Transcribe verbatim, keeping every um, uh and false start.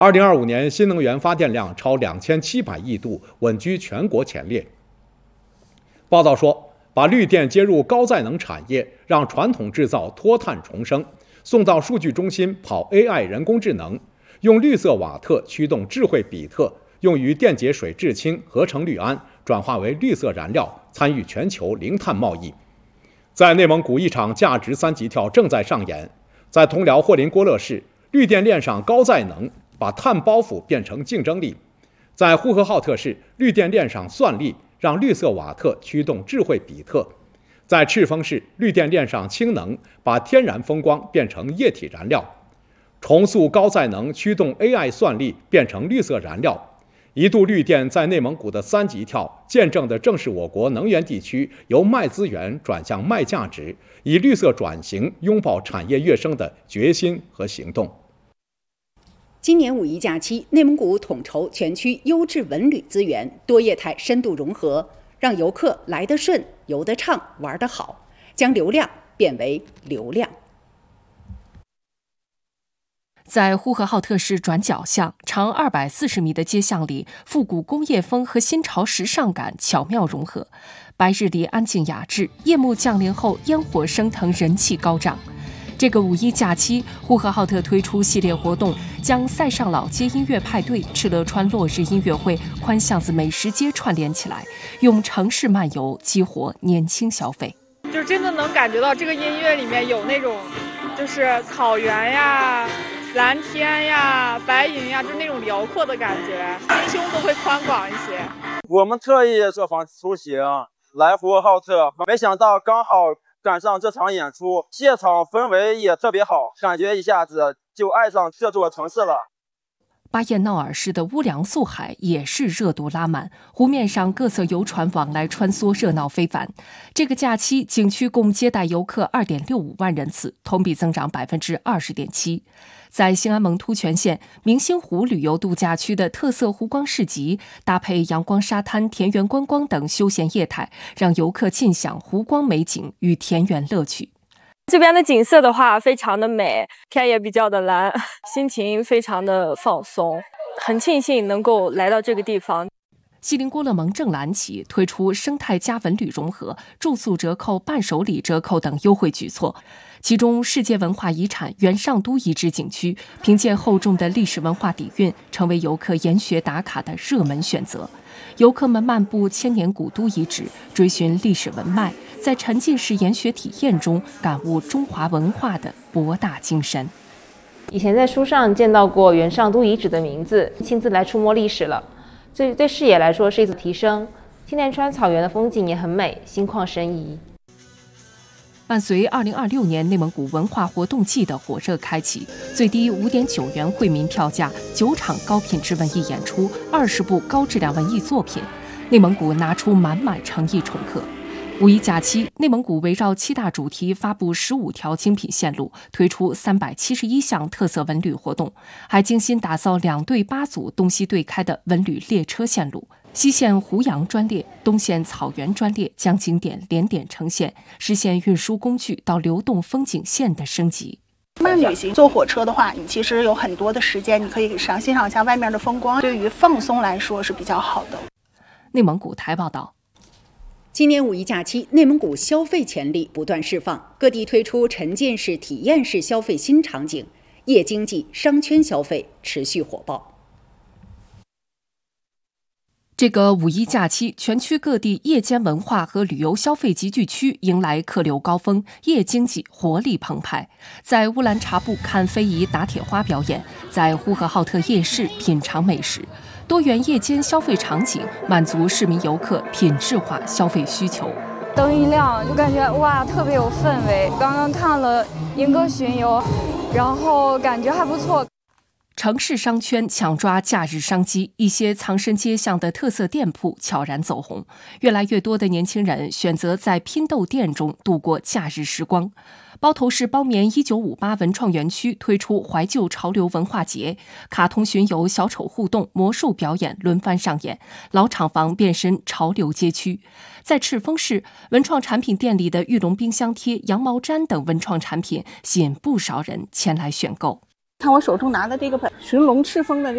二零二五年新能源发电量超两千七百亿度，稳居全国前列。报道说，把绿电接入高再能产业，让传统制造脱碳重生，送到数据中心跑 A I 人工智能，用绿色瓦特驱动智慧比特，用于电解水制氢合成氯胺，转化为绿色燃料，参与全球零碳贸易。在内蒙古，一场价值三级跳正在上演。在通辽霍林郭勒市，绿电链上高再能把碳包袱变成竞争力；在呼和浩特市，绿电链上算力让绿色瓦特驱动智慧比特；在赤峰市，绿电链上氢能把天然风光变成液体燃料。重塑高再能驱动 A I 算力变成绿色燃料。一度绿电在内蒙古的三级跳，见证的正是我国能源地区由卖资源转向卖价值，以绿色转型拥抱产业跃升的决心和行动。 今年五一假期，内蒙古统筹全区优质文旅资源，多业态深度融合，让游客来得顺、游得畅、玩得好，将流量变为流量。 在呼和浩特市转角巷长二百四十米的街巷里，复古工业风和新潮时尚感巧妙融合。白日里安静雅致，夜幕降临后烟火升腾，人气高涨。这个五一假期，呼和浩特推出系列活动，将塞上老街音乐派对、敕勒川落日音乐会、宽巷子美食街串联起来，用城市漫游激活年轻消费。 就真的能感觉到这个音乐里面有那种，就是草原呀、蓝天呀、白云呀，就是那种辽阔的感觉，心胸都会宽广一些。 我们特意这访出行来呼和浩特，没想到刚好赶上这场演出，现场氛围也特别好，感觉一下子就爱上这座城市了。 巴彦淖尔市的乌梁素海也是热度拉满，湖面上各色游船往来穿梭，热闹非凡。这个假期，景区共接待游客 二点六五万人次，同比增长 百分之二十点七。在兴安盟突泉县明星湖旅游度假区的特色湖光市集，搭配阳光沙滩、田园观光等休闲业态，让游客尽享湖光美景与田园乐趣。 这边的景色的话非常的美，天也比较的蓝，心情非常的放松，很庆幸能够来到这个地方。 锡林郭勒盟正蓝旗推出生态加文旅融合、住宿折扣、伴手礼折扣等优惠举措，其中世界文化遗产元上都遗址景区凭借厚重的历史文化底蕴，成为游客研学打卡的热门选择。游客们漫步千年古都遗址，追寻历史文脉，在沉浸式研学体验中感悟中华文化的博大精深。 以前在书上见到过元上都遗址的名字，亲自来触摸历史了，这对视野来说是一次提升。青田川草原的风景也很美，心旷神怡。 伴随二零二六年内蒙古文化活动季的火热开启，最低五点九元惠民票价，九场高品质文艺演出，二十部高质量文艺作品，内蒙古拿出满满诚意重客。五一假期，内蒙古围绕七大主题发布十五条精品线路，推出三百七十一项特色文旅活动，还精心打造两对八组东西对开的文旅列车线路。西线湖阳专列、东线草原专列将景点连点呈现，实现运输工具到流动风景线的升级。 慢旅行坐火车的话，你其实有很多的时间，你可以赏欣赏一下外面的风光，对于放松来说是比较好的。 内蒙古台报道。 今年五一假期，内蒙古消费潜力不断释放，各地推出沉浸式、体验式消费新场景，夜经济、商圈消费持续火爆。 这个五一假期，全区各地夜间文化和旅游消费集聚区迎来客流高峰，夜经济活力澎湃。在乌兰察布看非遗、打铁花表演，在呼和浩特夜市品尝美食，多元夜间消费场景满足市民游客品质化消费需求。 灯一亮就感觉哇，特别有氛围。刚刚看了莺歌巡游，然后感觉还不错。 城市商圈抢抓假日商机，一些藏身街巷的特色店铺悄然走红，越来越多的年轻人选择在拼豆店中度过假日时光。包头市包棉一九五八文创园区推出怀旧潮流文化节，卡通巡游、小丑互动、魔术表演轮番上演，老厂房变身潮流街区。在赤峰市，文创产品店里的玉龙冰箱贴、羊毛毡等文创产品吸引不少人前来选购。 看我手中拿的这个寻龙赤峰的